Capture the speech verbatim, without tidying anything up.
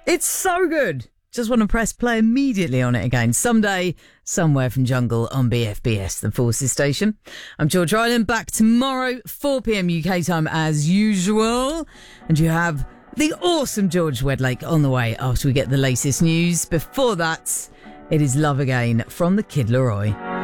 It's so good. Just want to press play immediately on it again. Someday, somewhere from Jungle on B F B S, the Forces Station. I'm George Ryland, back tomorrow, four p.m. U K time as usual. And you have the awesome George Wedlake on the way after we get the latest news. Before that, it is Love Again from the Kid Laroi.